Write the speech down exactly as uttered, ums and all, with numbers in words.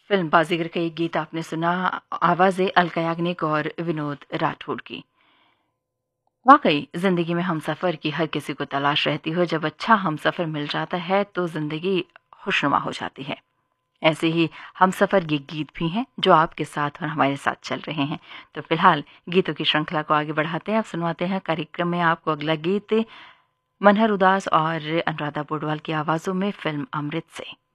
Film बाजीगर का एक गीत आपने सुना, आवाज़ें अलका याग्निक और विनोद राठौड़ की। वाकई जिंदगी में हमसफर की हर किसी को तलाश रहती हो। जब अच्छा हमसफर मिल जाता है तो जिंदगी खुशनुमा हो जाती है। ऐसे ही हमसफर ये गीत भी हैं जो आपके साथ और हमारे साथ चल रहे हैं। तो फिलहाल गीतों की श्रृंखला को आगे बढ़ाते हैं। अब सुनवाते हैं कार्यक्रम में आपको अगला गीत मनहर उदास और अनुराधा पौडवाल की आवाज़ों में फिल्म अमृत से।